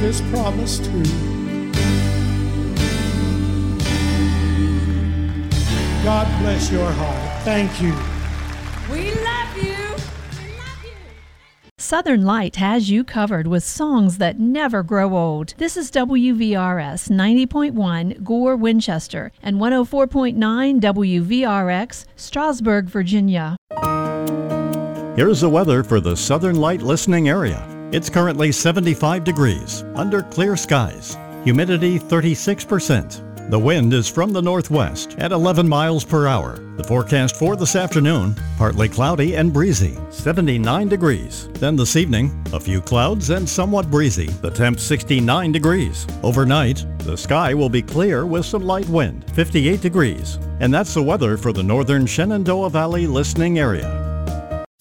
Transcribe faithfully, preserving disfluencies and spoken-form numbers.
this promise true. God bless your heart. Thank you. We love you. Southern Light has you covered with songs that never grow old. This is W V R S ninety point one Gore, Winchester, and one oh four point nine W V R X, Strasburg, Virginia. Here's the weather for the Southern Light listening area. It's currently seventy-five degrees, under clear skies. Humidity thirty-six percent. The wind is from the northwest at eleven miles per hour. The forecast for this afternoon, partly cloudy and breezy, seventy-nine degrees. Then this evening, a few clouds and somewhat breezy. The temp sixty-nine degrees. Overnight, the sky will be clear with some light wind, fifty-eight degrees. And that's the weather for the northern Shenandoah Valley listening area.